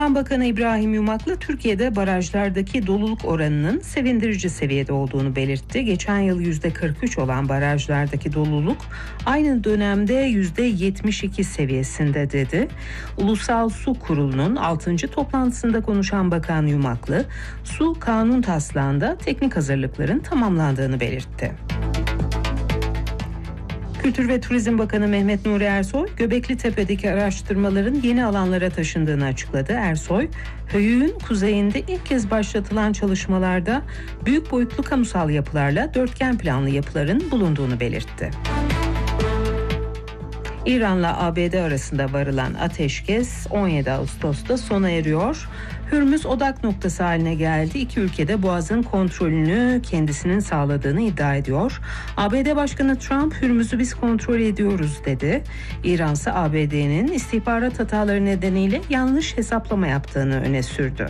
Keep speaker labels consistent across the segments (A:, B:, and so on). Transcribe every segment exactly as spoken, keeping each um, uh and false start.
A: Bakanı İbrahim Yumaklı, Türkiye'de barajlardaki doluluk oranının sevindirici seviyede olduğunu belirtti. Geçen yıl yüzde kırk üç olan barajlardaki doluluk aynı dönemde yüzde yetmiş iki seviyesinde dedi. Ulusal Su Kurulu'nun altıncı toplantısında konuşan Bakan Yumaklı, su kanun taslağında teknik hazırlıkların tamamlandığını belirtti. Kültür ve Turizm Bakanı Mehmet Nuri Ersoy, Göbeklitepe'deki araştırmaların yeni alanlara taşındığını açıkladı. Ersoy, Höyük'ün kuzeyinde ilk kez başlatılan çalışmalarda büyük boyutlu kamusal yapılarla dörtgen planlı yapıların bulunduğunu belirtti. İran'la A B D arasında varılan ateşkes on yedi Ağustos'ta sona eriyor. Hürmüz odak noktası haline geldi. İki ülkede boğazın kontrolünü kendisinin sağladığını iddia ediyor. A B D Başkanı Trump, Hürmüz'ü biz kontrol ediyoruz dedi. İran ise A B D'nin istihbarat hataları nedeniyle yanlış hesaplama yaptığını öne sürdü.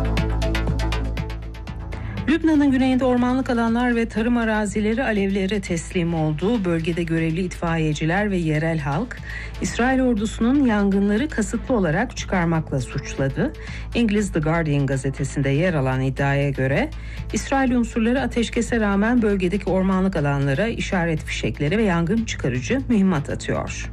A: Lübnan'ın güneyinde ormanlık alanlar ve tarım arazileri alevlere teslim oldu. Bölgede görevli itfaiyeciler ve yerel halk, İsrail ordusunun yangınları kasıtlı olarak çıkarmakla suçladı. İngiliz The Guardian gazetesinde yer alan iddiaya göre, İsrail unsurları ateşkese rağmen bölgedeki ormanlık alanlara işaret fişekleri ve yangın çıkarıcı mühimmat atıyor.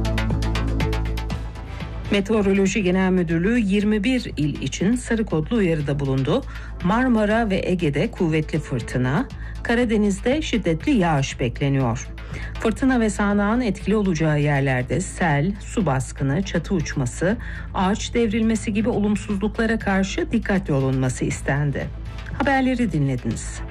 A: Meteoroloji Genel Müdürlüğü yirmi bir il için sarı kodlu uyarıda bulundu. Marmara ve Ege'de kuvvetli fırtına, Karadeniz'de şiddetli yağış bekleniyor. Fırtına ve sağanağın etkili olacağı yerlerde sel, su baskını, çatı uçması, ağaç devrilmesi gibi olumsuzluklara karşı dikkatli olunması istendi. Haberleri dinlediniz.